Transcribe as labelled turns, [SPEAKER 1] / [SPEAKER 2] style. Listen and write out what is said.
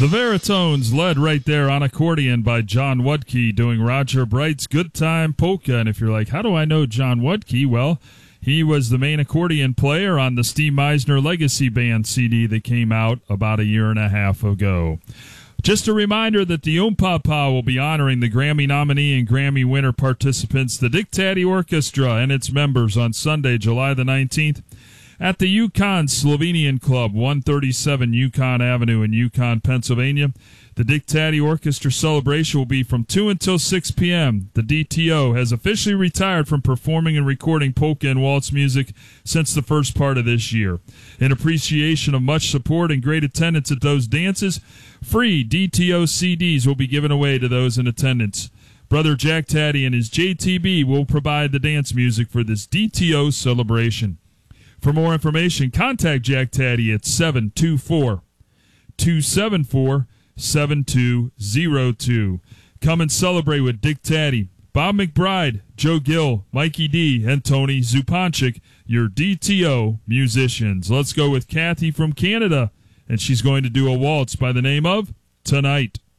[SPEAKER 1] The Veritones led right there on accordion by John Wudke doing Roger Bright's Good Time Polka. And if you're like, how do I know John Wudke? Well, he was the main accordion player on the Steve Meisner Legacy Band CD that came out about a year and a half ago. Just a reminder that the Oompah will be honoring the Grammy nominee and Grammy winner participants, the Dick Tatty Orchestra and its members, on Sunday, July the 19th. At the Yukon Slovenian Club, 137 Yukon Avenue in Yukon, Pennsylvania. The Dick Tatty Orchestra celebration will be from 2 until 6 p.m. The DTO has officially retired from performing and recording polka and waltz music since the first part of this year. In appreciation of much support and great attendance at those dances, free DTO CDs will be given away to those in attendance. Brother Jack Tatty and his JTB will provide the dance music for this DTO celebration. For more information, contact Jack Tatty at 724-274-7202. Come and celebrate with Dick Tatty, Bob McBride, Joe Gill, Mikey D, and Tony Zupanchik, your DTO musicians. Let's go with Kathy from Canada, and she's going to do a waltz by the name of Tonight.